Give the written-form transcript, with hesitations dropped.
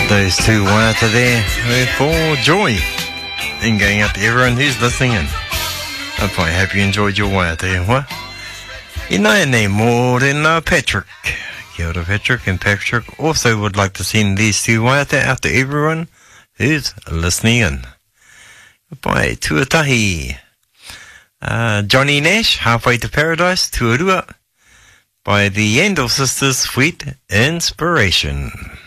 Those two waiata there for joy and going out to everyone who's listening in. I hope you enjoyed your waiata. What? Ina nei mōrena Patrick. Kia ora Patrick, and Patrick also would like to send these two waiata out to everyone who's listening in. Bye, tuatahi. Johnny Nash, Halfway to Paradise, Tuarua, by the Yandel Sisters, Sweet Inspiration.